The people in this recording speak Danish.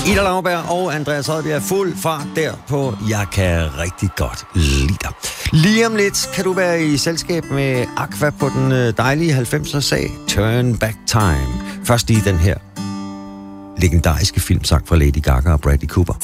Ida Lauberg og Andreas Odbjerg er fuld fart der på Jeg kan rigtig godt lide dig. Lige om lidt kan du være i selskab med Aqua på den dejlige 90'er-sag Turn Back Time. Først i den her legendariske filmsang fra Lady Gaga og Bradley Cooper.